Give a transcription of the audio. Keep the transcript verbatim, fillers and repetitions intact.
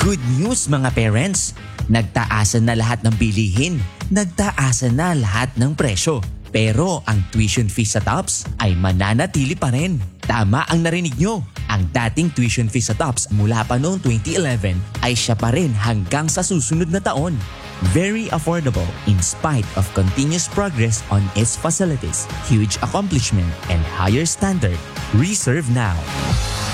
Good news mga parents! Nagtaasan na lahat ng bilihin. Nagtaasan na lahat ng presyo. Pero ang tuition fee sa TOPS ay mananatili pa rin. Tama ang narinig nyo. Ang dating tuition fee sa TOPS mula pa noong twenty eleven ay siya pa rin hanggang sa susunod na taon. Very affordable in spite of continuous progress on its facilities, huge accomplishment, and higher standard. Reserve now.